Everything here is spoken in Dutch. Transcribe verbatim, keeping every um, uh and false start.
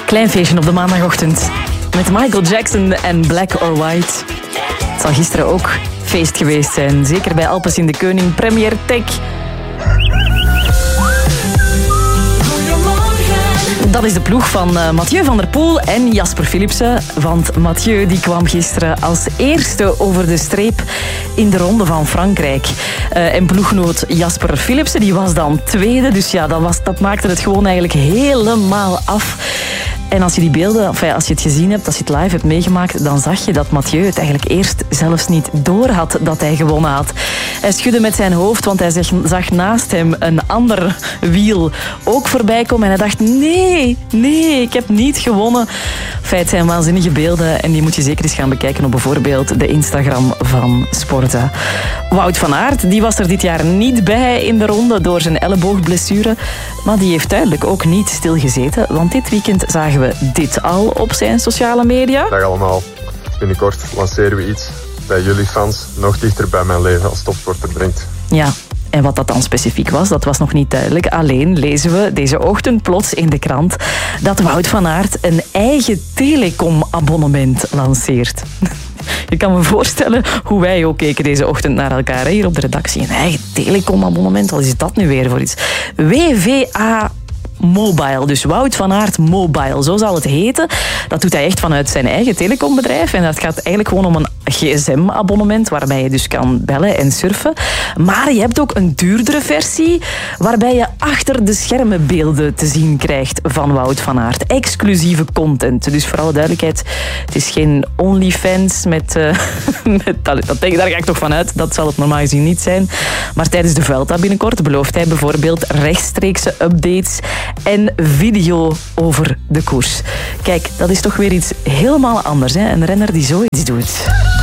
Klein feestje op de maandagochtend. Met Michael Jackson en Black or White. Het zal gisteren ook feest geweest zijn. Zeker bij Alpes in de Keuning. Premier Tech. Dat is de ploeg van uh, Mathieu van der Poel en Jasper Philipsen. Want Mathieu die kwam gisteren als eerste over de streep in de Ronde van Frankrijk. Uh, en ploeggenoot Jasper Philipsen die was dan tweede. Dus ja, dat, was, dat maakte het gewoon eigenlijk helemaal af. En als je die beelden, enfin, als je het gezien hebt, als je het live hebt meegemaakt, dan zag je dat Mathieu het eigenlijk eerst zelfs niet door had dat hij gewonnen had. Hij schudde met zijn hoofd, want hij zag, zag naast hem een ander wiel ook voorbij komen. En hij dacht, nee, nee, ik heb niet gewonnen. Enfin, het zijn waanzinnige beelden en die moet je zeker eens gaan bekijken op bijvoorbeeld de Instagram van Sporza. Wout van Aert, die was er dit jaar niet bij in de ronde door zijn elleboogblessure. Maar die heeft duidelijk ook niet stilgezeten, want dit weekend zagen we dit al op zijn sociale media. Dag allemaal. Binnenkort lanceren we iets bij jullie fans nog dichter bij mijn leven als topsporter brengt. Ja. En wat dat dan specifiek was, dat was nog niet duidelijk. Alleen lezen we deze ochtend plots in de krant dat Wout van Aert een eigen telecom-abonnement lanceert. Je kan me voorstellen hoe wij ook keken deze ochtend naar elkaar hier op de redactie. Een eigen telecom-abonnement, wat is dat nu weer voor iets? W V A Mobile, dus Wout van Aert Mobile, zo zal het heten. Dat doet hij echt vanuit zijn eigen telecombedrijf. En dat gaat eigenlijk gewoon om een gsm-abonnement waarbij je dus kan bellen en surfen. Maar je hebt ook een duurdere versie waarbij je achter de schermen beelden te zien krijgt van Wout van Aert. Exclusieve content. Dus voor alle duidelijkheid, het is geen OnlyFans met... Uh, met dat, dat, daar ga ik toch van uit. Dat zal het normaal gezien niet zijn. Maar tijdens de Vuelta binnenkort belooft hij bijvoorbeeld rechtstreekse updates en video over de koers. Kijk, dat is toch weer iets helemaal anders, hè? Een renner die zoiets doet.